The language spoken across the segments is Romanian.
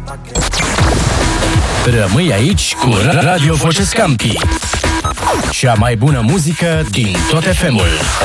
Rămâi aici cu Radio Voce Scampi. Cea mai bună muzică din tot FM-ul.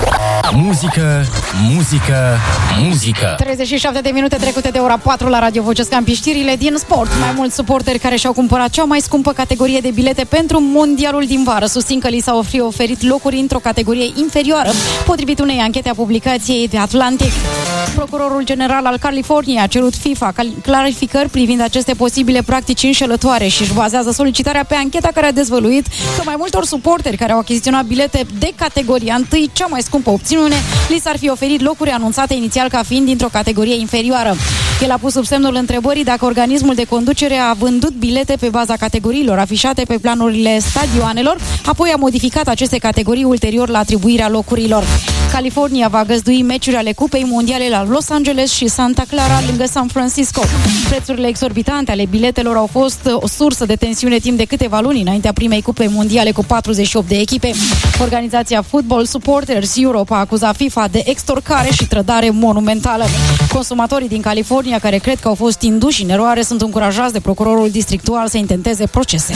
Muzică, muzică, muzică. 37 de minute trecute de ora 4 la Radio Voce Scampi, știrile din sport. Mai mulți suporteri care și-au cumpărat cea mai scumpă categorie de bilete pentru mondialul din vară susțin că li s-au oferit locuri într-o categorie inferioară, potrivit unei anchete a publicației The Atlantic. Procurorul general al Californiei a cerut FIFA clarificări privind aceste posibile practici înșelătoare și își bazează solicitarea pe ancheta care a dezvăluit că mai multor suporteri care au achiziționat bilete de categoria 1, cea mai scumpă opțiune, li s-ar fi oferit locuri anunțate inițial ca fiind dintr-o categorie inferioară. El a pus sub semnul întrebării dacă organismul de conducere a vândut bilete pe baza categoriilor afișate pe planurile stadioanelor, apoi a modificat aceste categorii ulterior la atribuirea locurilor. California va găzdui meciuri ale Cupei Mondiale la Los Angeles și Santa Clara, lângă San Francisco. Prețurile exorbitante ale biletelor au fost o sursă de tensiune timp de câteva luni înaintea primei Cupe Mondiale cu 48 de echipe. Organizația Football Supporters Europe a acuzat FIFA de extorcare și trădare monumentală. Consumatorii din California care cred că au fost induși în eroare sunt încurajați de procurorul districtual să intenteze procese.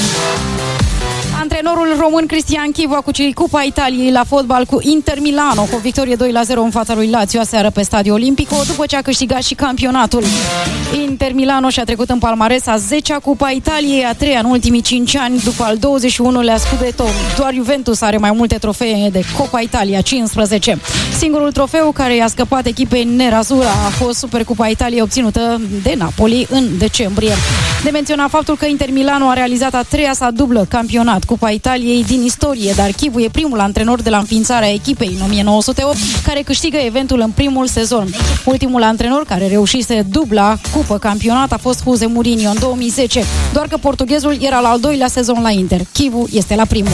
Antrenorul român Cristian Chivu a cucerit Cupa Italiei la fotbal cu Inter Milano cu o victorie 2-0 în fața lui Lazio aseară pe Stadio Olimpico, după ce a câștigat și campionatul. Inter Milano și-a trecut în palmares a 10-a Cupa Italiei, a 3-a în ultimii 5 ani, după al 21-lea Scudetto. Doar Juventus are mai multe trofee de Copa Italia, 15. Singurul trofeu care i-a scăpat echipei Nerazzurra a fost Supercupa Italiei obținută de Napoli în decembrie. De menționat faptul că Inter Milano a realizat a 3-a sa dublă campionat Cupa Italiei din istorie, dar Chivu e primul antrenor de la înființarea echipei în 1908 care câștigă eventul în primul sezon. Ultimul antrenor care reușise dubla cupă campionat a fost Jose Mourinho în 2010, doar că portughezul era la al doilea sezon la Inter. Chivu este la primul.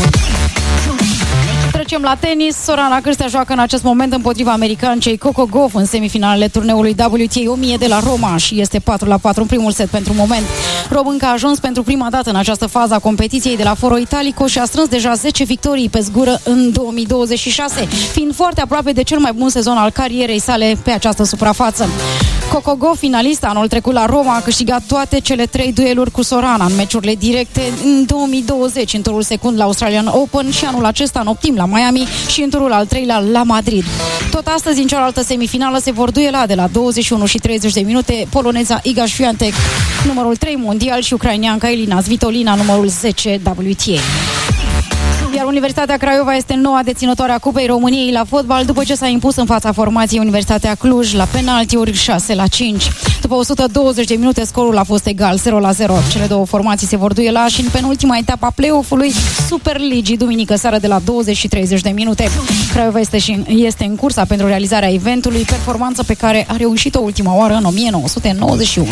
Trecem la tenis. Sorana Cârstea joacă în acest moment împotriva americancei Coco Gauff în semifinalele turneului WTA 1000 de la Roma și este 4-4 în primul set pentru moment. Românca a ajuns pentru prima dată în această fază a competiției de la Foro Italico și a strâns deja 10 victorii pe zgură în 2026, fiind foarte aproape de cel mai bun sezon al carierei sale pe această suprafață. Coco Gauff, finalistă anul trecut la Roma, a câștigat toate cele 3 dueluri cu Sorana în meciurile directe în 2020, în turul secund la Australian Open și anul acesta în optim la Miami și în turul al 3-lea la Madrid. Tot astăzi, în cealaltă semifinală, se vor duela de la 21 și 30 de minute poloneza Iga Świątek, numărul 3 mondial, și ucraineanca Elina Svitolina, numărul 10 WTA. Iar Universitatea Craiova este noua deținătoare a Cupei României la fotbal după ce s-a impus în fața formației Universitatea Cluj la penaltiuri 6-5. După 120 de minute scorul a fost egal 0-0. Cele două formații se vor duela și în penultima etapă a play-off-ului Superligii duminică seară de la 20 și 30 de minute. Craiova este în cursa pentru realizarea eventului, performanță pe care a reușit-o ultima oară în 1991.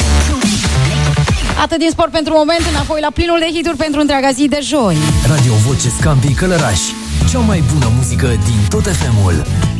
Atât din sport pentru moment, înapoi la plinul de hituri pentru întreaga zi de joi. Radio Voce Scampi Călăraș, cea mai bună muzică din tot FM-ul.